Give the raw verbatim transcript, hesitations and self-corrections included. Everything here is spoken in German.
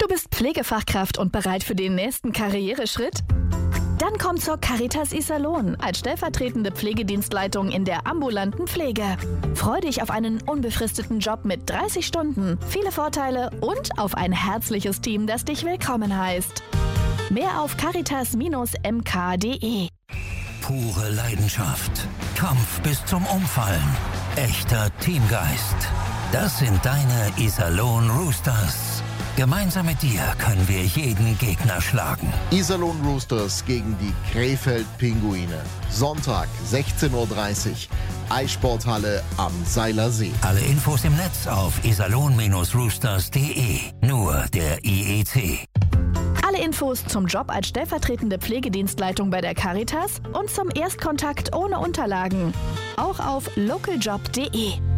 Du bist Pflegefachkraft und bereit für den nächsten Karriereschritt? Dann komm zur Caritas Iserlohn als stellvertretende Pflegedienstleitung in der ambulanten Pflege. Freu dich auf einen unbefristeten Job mit dreißig Stunden, viele Vorteile und auf ein herzliches Team, das dich willkommen heißt. Mehr auf caritas m k punkt d e. Pure Leidenschaft, Kampf bis zum Umfallen, echter Teamgeist. Das sind deine Iserlohn Roosters. Gemeinsam mit dir können wir jeden Gegner schlagen. Iserlohn Roosters gegen die Krefeld Pinguine. Sonntag, sechzehn Uhr dreißig. Eissporthalle am Seiler See. Alle Infos im Netz auf iserlohn roosters punkt d e. Nur der I E C. Alle Infos zum Job als stellvertretende Pflegedienstleitung bei der Caritas und zum Erstkontakt ohne Unterlagen. Auch auf local job punkt d e.